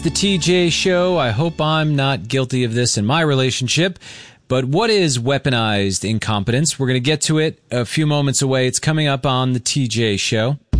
The TJ Show. I hope I'm not guilty of this in my relationship, but what is weaponized incompetence? We're going to get to it a few moments away. It's coming up on the TJ Show.